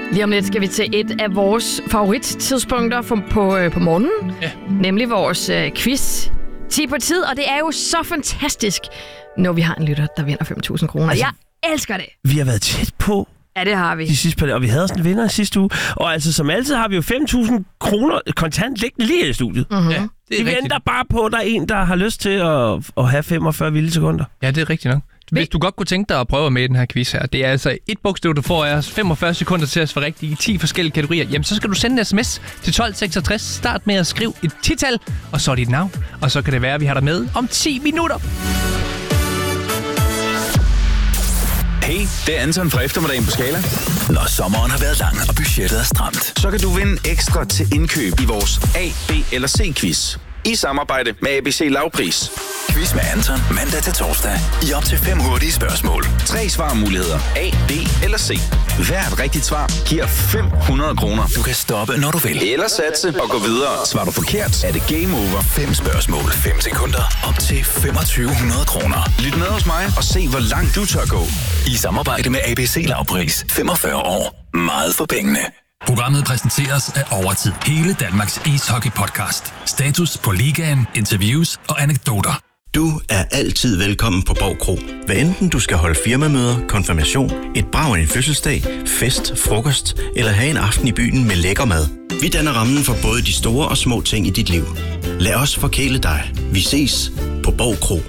Lige om lidt skal vi til et af vores favorittidspunkter på morgenen. Ja. Nemlig vores quiz. 10 på tid, og det er jo så fantastisk, når vi har en lytter, der vinder 5.000 kroner. Altså, jeg elsker det. Vi har været tæt på. Ja, det har vi. De sidste par dage, og vi havde sådan en vinder i sidste uge. Og altså, som altid har vi jo 5.000 kroner kontant liggende lige i studiet. Mm-hmm. Ja, det er vi venter bare på, at der er en, der har lyst til at have 45 vilde sekunder. Ja, det er rigtigt nok. Hvis du godt kunne tænke dig at prøve med i den her quiz her, det er altså et bogstav, du får af os 45 sekunder til at svare rigtigt i 10 forskellige kategorier. Jamen, så skal du sende en sms til 1266. Start med at skrive et 10-tal, og så dit navn. Og så kan det være, at vi har dig med om 10 minutter. Hey, det er Anton fra eftermiddagen på Skala. Når sommeren har været lang, og budgettet er stramt, så kan du vinde ekstra til indkøb i vores A, B eller C-quiz. I samarbejde med ABC Lavpris. Quiz med Anton mandag til torsdag i op til 5 hurtige spørgsmål. 3 svarmuligheder. A, B eller C. Hvert rigtigt svar giver 500 kroner. Du kan stoppe, når du vil. Eller satse og gå videre. Svarer du forkert, er det game over. 5 spørgsmål, 5 sekunder, op til 2500 kroner. Lyt med hos mig og se, hvor langt du tør gå. I samarbejde med ABC Lavpris. 45 år. Meget for pengene. Programmet præsenteres af Overtid. Hele Danmarks ishockey-podcast. Status på ligaen, interviews og anekdoter. Du er altid velkommen på Borg Kro. Hvad enten du skal holde firmamøder, konfirmation, et brag af en fødselsdag, fest, frokost eller have en aften i byen med lækker mad. Vi danner rammen for både de store og små ting i dit liv. Lad os forkæle dig. Vi ses på Borg Kro.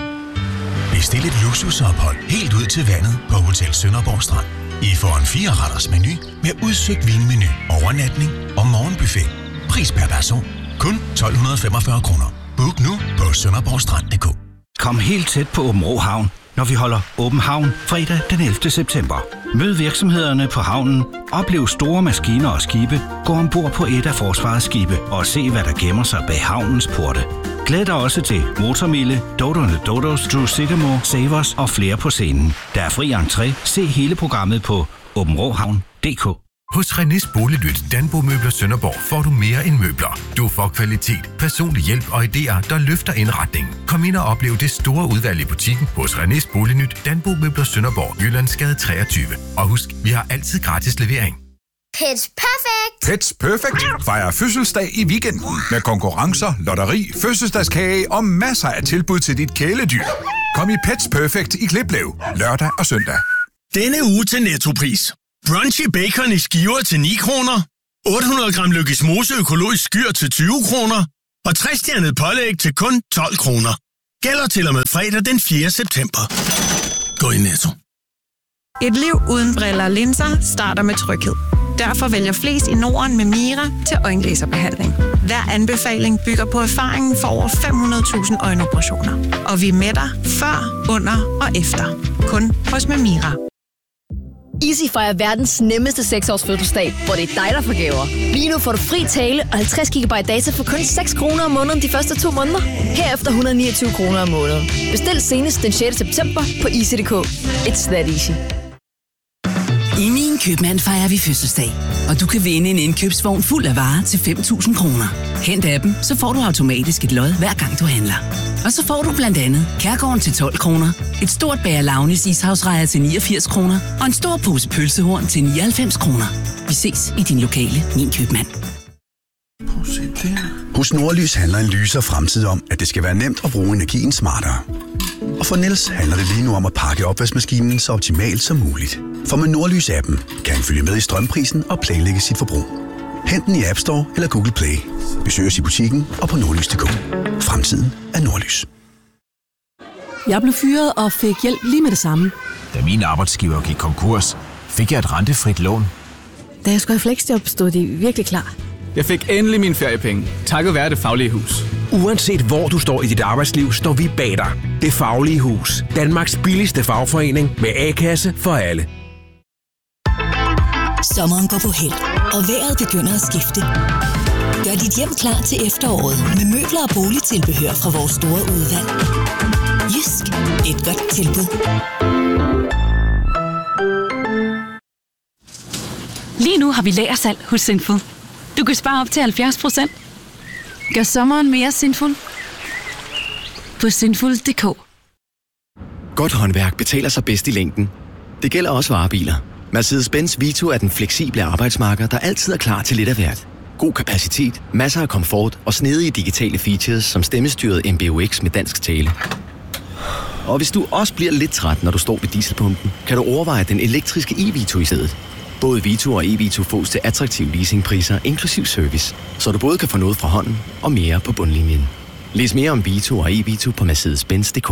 Bestil et luksusophold helt ud til vandet på Hotel Sønderborg Strand. I får en 4-retters menu med udsøgt vinmenu, overnatning og morgenbuffet. Pris per person. Kun 1.245 kroner. Book nu på sønderborgstrand.dk. Kom helt tæt på Åbenrå Havn, når vi holder Åben Havn fredag den 11. september. Mød virksomhederne på havnen, oplev store maskiner og skibe, gå ombord på et af forsvarets skibe og se, hvad der gemmer sig bag havnens porte. Glæd dig også til Motormille, Doderne Dodos, Drew Sigamore, Savers og flere på scenen. Der er fri entré. Se hele programmet på åbenråhavn.dk. Hos Renés Boliglyt Danbo Møbler Sønderborg får du mere end møbler. Du får kvalitet, personlig hjælp og idéer, der løfter indretningen. Kom ind og oplev det store udvalg i butikken hos Renés Boliglyt Danbo Møbler Sønderborg, Jyllandsgade 23. Og husk, vi har altid gratis levering. Pitch Perfect! Pitch Perfect fejrer fødselsdag i weekenden med konkurrencer, lotteri, fødselsdagskage og masser af tilbud til dit kæledyr. Kom i Pitch Perfect i Kliplev lørdag og søndag. Denne uge til Nettopris. Brunchy bacon i skiver til 9 kroner, 800 gram Lykkes Mose økologisk skyr til 20 kroner og 3-stjernet pålæg til kun 12 kroner. Gælder til og med fredag den 4. september. Gå i Netto. Et liv uden briller og linser starter med tryghed. Derfor vælger flest i Norden med Mira til øjenlaserbehandling. Hver anbefaling bygger på erfaringen for over 500.000 øjenoperationer. Og vi er med dig før, under og efter. Kun hos Mira. Easy fejrer verdens nemmeste 6-års fødselsdag, hvor det er dig, der får gaver. Lige nu får du fri tale og 50 GB data for kun 6 kroner om måneden de første 2 måneder. Herefter 129 kroner om måneden. Bestil senest den 6. september på easy.dk. It's that easy. I Min Købmand fejrer vi fødselsdag, og du kan vinde en indkøbsvogn fuld af varer til 5.000 kroner. Hent appen, så får du automatisk et lod hver gang du handler. Og så får du blandt andet Kærgården til 12 kroner, et stort bager Launis ishavsrejer til 89 kroner og en stor pose pølsehorn til 99 kroner. Vi ses i din lokale Min Købmand. Hos Nordlys handler en lyser fremtid om, at det skal være nemt at bruge energien smartere. Og for Niels handler det lige nu om at pakke opvaskemaskinen så optimalt som muligt. For med Nordlys-appen kan han følge med i strømprisen og planlægge sit forbrug. Hent den i App Store eller Google Play. Besøg os i butikken og på nordlys.dk. Fremtiden er Nordlys. Jeg blev fyret og fik hjælp lige med det samme. Da min arbejdsgiver gik konkurs, fik jeg et rentefrit lån. Da jeg skulle have flexjob, stod de virkelig klar. Jeg fik endelig mine feriepenge, takket være Det Faglige Hus. Uanset hvor du står i dit arbejdsliv, står vi bag dig. Det Faglige Hus. Danmarks billigste fagforening med A-kasse for alle. Sommeren går på held, og vejret begynder at skifte. Gør dit hjem klar til efteråret med møbler og boligtilbehør fra vores store udvalg. Jysk. Et godt tilbud. Lige nu har vi lagersalg hos Sinful. Du kan spare op til 70%. Gør sommeren mere Sinful på sinful.dk. Godt håndværk betaler sig bedst i længden. Det gælder også varebiler. Mercedes-Benz Vito er den fleksible arbejdsmarker, der altid er klar til lidt af hvert. God kapacitet, masser af komfort og snedige digitale features som stemmestyret MBUX med dansk tale. Og hvis du også bliver lidt træt, når du står ved dieselpumpen, kan du overveje den elektriske e-Vito i stedet. Både Vito og e-Vito fås til attraktive leasingpriser inklusiv service, så du både kan få noget fra hånden og mere på bundlinjen. Læs mere om Vito og e-Vito på mercedes-benz.dk.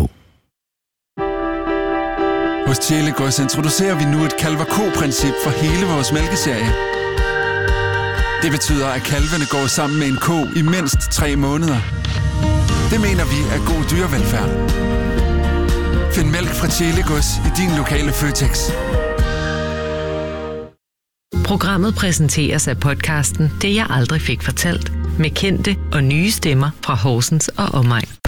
Hos Tjelegårds introducerer vi nu et kalver-ko-princip for hele vores mælkeserie. Det betyder, at kalvene går sammen med en ko i mindst 3 måneder. Det mener vi er god dyrevelfærd. Find mælk fra Tjelegårds i din lokale Føtex. Programmet præsenteres af podcasten Det jeg aldrig fik fortalt, med kendte og nye stemmer fra Horsens og omegn.